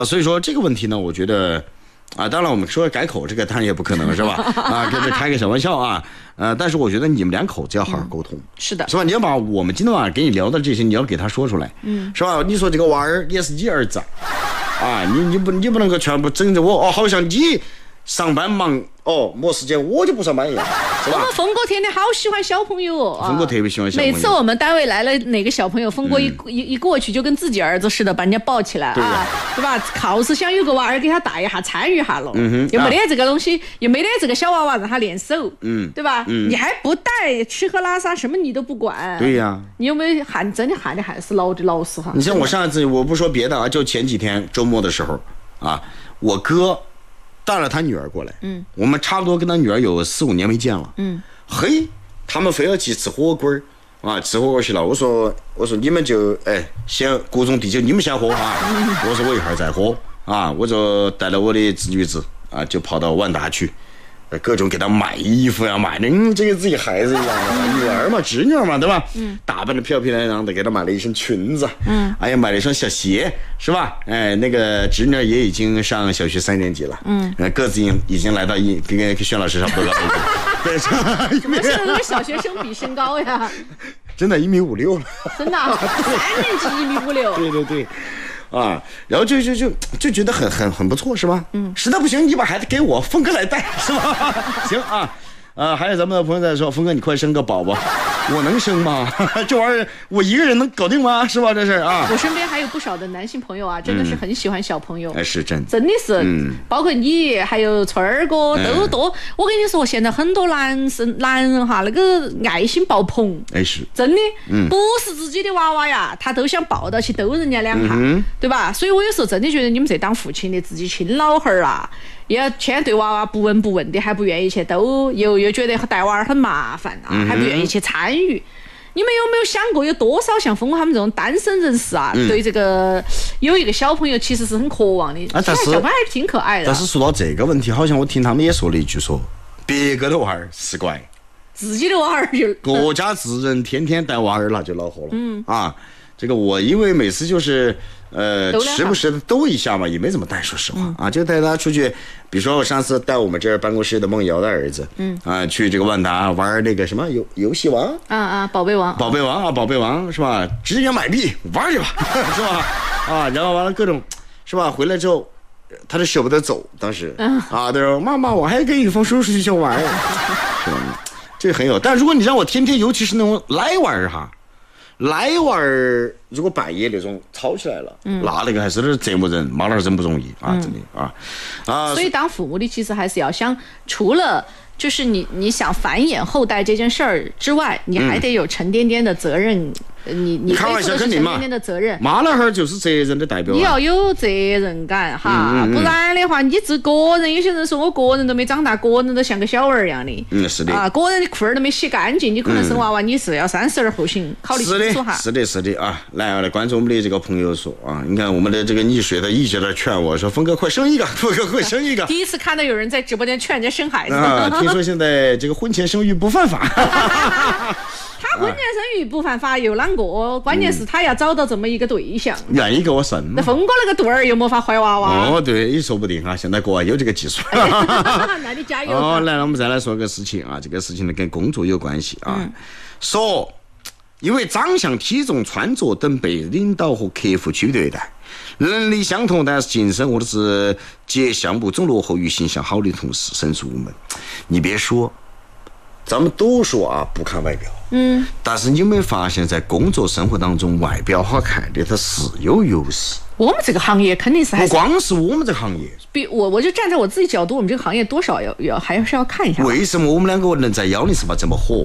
所以说这个问题呢，我觉得啊，当然我们说改口这个当然也不可能是吧？啊，跟这开个小玩笑啊，但是我觉得你们两口子要好好沟通， 是的， 是吧？你要把我们今天晚上给你聊的这些，你要给他说出来，是吧？你说这个娃儿也是你儿子，啊，你不能够全部整着我哦，好像你上班忙哦，没时间我就不上班一样，是吧？ 我们峰哥天天好喜欢小朋友哦， 峰哥特别喜欢小朋友。 每次我们单位来了哪个小朋友，峰哥一过去就跟自己儿子似的，把人家抱起来啊，对吧？好是想有个娃儿给他带一下，参与一下了，又没得这个东西，又没得这个小娃娃让他练手，对吧？你还不带吃喝拉撒，什么你都不管， 对呀。 你有没有真的喊的还是老实哈？ 你像我上次我不说别的啊，就前几天周末的时候啊，我哥带了他女儿过来，我们差不多跟他女儿有4-5年没见了，嘿，他们非要去吃火锅啊，吃火锅去了。我说你们就先各种地酒，你们先喝啊，我说我一会儿再喝啊，我就带了我的侄女子啊，就跑到万达去。各种给他买衣服呀，买的这个自己孩子一样的，女儿嘛，侄女嘛，对吧？打扮的漂漂亮亮的，给他买了一身裙子，哎呀，买了一双小鞋，是吧？哎，那个侄女也已经上小学3年级了，个子已经来到跟薛老师差不多了，对， 怎么是跟小学生比身高呀？ 真的1.56米了， 真的，3年级1.56米， 对对对。啊，然后就觉得很不错，是吧？实在不行你把孩子给我，峰哥来带，是吧？行啊，还有咱们的朋友在说，峰哥你快生个宝宝，我能生吗？这玩意儿我一个人能搞定吗？是吧？这是啊。 我身边还有不少的男性朋友啊，真的是很喜欢小朋友， 是真的是，包括你还有春儿哥都多。我跟你说，现在很多男人哈，那个爱心爆棚， 是真的，不是自己的娃娃呀，他都想抱到去逗人家两下，对吧？所以我有时候真的觉得你们这当父亲的自己亲老汉儿啊，要天天对娃娃不闻不问的，还不愿意去逗，又觉得带娃儿很麻烦啊，还不愿意去参与。你们有没有想过，有多少像峰哥他们这种单身人士啊，对这个有一个小朋友其实是很渴望的， 但是小朋友还是挺可爱的。 但是说到这个问题，好像我听他们也说了一句说，别个的娃儿是乖， 自己的娃儿就国家自人天天带娃儿那就恼火了。这个我因为每次就是时不时的兜一下嘛，也没怎么带，说实话就带他出去，比如说我上次带我们这儿办公室的梦瑶的儿子，去这个万达玩那个什么游戏王宝贝王是吧？直接买币玩去吧，是吧？然后完了各种是吧？回来之后他就舍不得走，当时他说妈妈，我还跟雨峰叔叔去玩，是吧？这很有。但如果你让我天天，尤其是那种来玩来玩儿，如果半夜那种吵起来了，那个还是折磨人，妈老儿真不容易真的所以当父母的其实还是要想，除了就是你想繁衍后代这件事儿之外，你还得有沉甸甸的责任。你开玩笑肯定嘛， 的责任， 妈老汉儿就是责任的代表， 你要有责任感哈，不然的话，你个人有些人说我个人都没长大，个人都像个小儿一样的， 是的个人的裤儿都没洗干净，你可能生娃娃你是要30而后行，考虑清楚哈。 是的来关注我们的这个朋友说你看我们的这个溺水的一直在劝我说，峰哥快生一个，峰哥快生一个。 第一次看到有人在直播间劝人家生孩子听说现在这个婚前生育不犯法。 他婚前生育不犯法又啷个？关键是他要找到这么一个对象， 愿意给我生。 那峰哥那个对儿又没法怀娃娃。 对，也说不定现在国外有这个技术。 那你加油。 来，我们再来说个事情这个事情呢跟工作有关系说，因为长相、体重、穿着等被领导和客户区别对待，能力相同但是晋升或者是接项目总落后于形象好的同事，申诉无门。你别说。咱们都说不看外表，但是你有没有发现，在工作生活当中，外表好看的它是有优势。 我们这个行业肯定是还是不光是我们这个行业， 比我就站在我自己角度，我们这个行业多少要还是要看一下。 为什么我们两个能在108这么火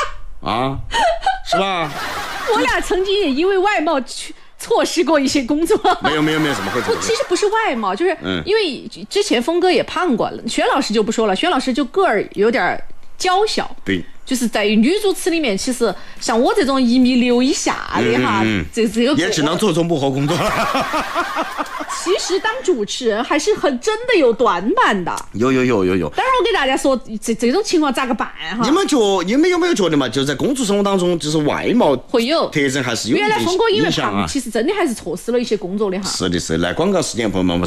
是吧？ 我俩曾经也因为外貌错失过一些工作。 没有，怎么会？ 其实不是外貌，就是因为之前峰哥也胖过了，薛老师就不说了，薛老师就个儿有点娇小， 对， 就是在女主持里面，其实像我这种1.6米以下的哈，这个也只能做做幕后工作了。 其实当主持人还是真的有短板的。 有。 待会儿我给大家说这种情况咋个办哈？ 你们有没有觉得嘛？就在工作生活当中，就是外貌会有特征还是有原来峰哥因为胖， 影响啊。 其实真的还是错失了一些工作的哈。 是的，来广告时间，朋友们。